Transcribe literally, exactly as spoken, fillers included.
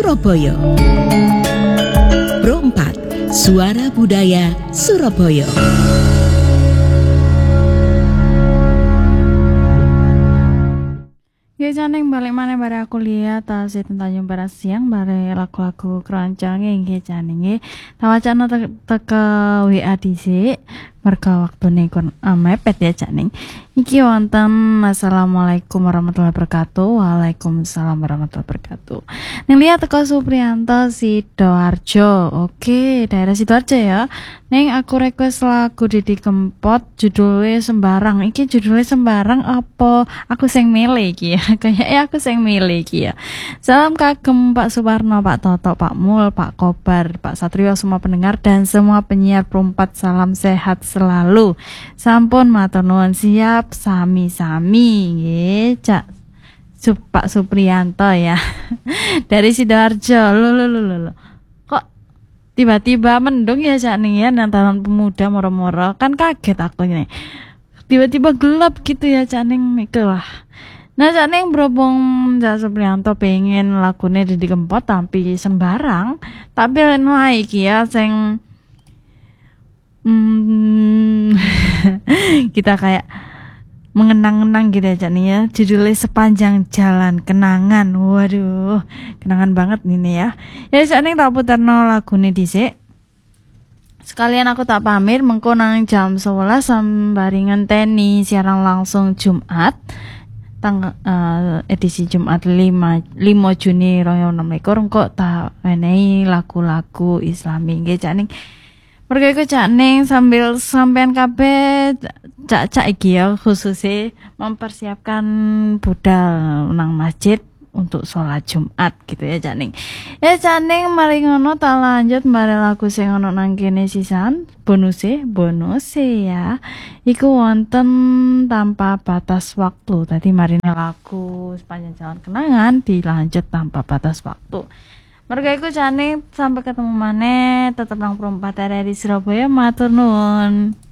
Surabaya. Pro empat, Suara Budaya Surabaya. Ya caneng balik mana bare aku lihat tasih tentang jumpa siang bare lagu-lagu keroncong nggih caneng nggih. Tawacana teka W A dhisik merga waktune kon mepet ya caneng. Iki wonten Assalamualaikum warahmatullahi wabarakatuh. Waalaikumsalam warahmatullahi wabarakatuh. Ning lihat teko Supriyanto Sidoarjo. Oke, daerah Sidoarjo ya. Ning aku request lagu Didi Kempot judulnya Sembarang. Iki judulnya Sembarang apa aku sing milih iki ya. Kayaknya aku sing milih iki ya. Salam kagem Pak Suparno, Pak Toto, Pak Mul, Pak Kobar, Pak Satrio, semua pendengar dan semua penyiar Perempat. Salam sehat selalu. Sampun matur nuwun, siap sami-sami nggih, Cak Pak Supriyanto ya. Dari Sidoarjo. Lho lho lho lho. Kok tiba-tiba mendung ya Cak nih ya Natal Pemuda moro-moro. Kan kaget aku ini. Tiba-tiba gelap gitu ya Cak ning itulah. Nah Cak ning berhubung Cak Supriyanto pengen lagune Didi Kempot tapi sembarang. Tapi wae iki ya sing hmm, kita kayak mengenang-enang gitu aja nih ya. Judulnya Sepanjang Jalan Kenangan. Waduh, kenangan banget ini ya. Ya saat ini tak putarno lagune dhisik. Sekalian aku tak pamit mengko nang jam sebelas sembari ngenteni siaran langsung Jumat tanggal uh, edisi Jumat lima Juni dua ribu enam belas engko tak menehi lagu-lagu Islami nggih Cak ning. Mergo iku Cak ning sambil sampean kabeh cak-cak iki ya khususnya mempersiapkan budal nang masjid untuk sholat Jumat gitu ya Cak ning. Ya Cak ning mari ngono tak lanjut bare lagu sing ono nang kene sisan bonuse bonuse ya. Iku wonten Tanpa Batas Waktu. Tadi marine lagu Sepanjang Jalan Kenangan dilanjut Tanpa Batas Waktu. Mergo iku Cak ning sampai ketemu maneh tetep nang Perempat di Surabaya matur nuwun.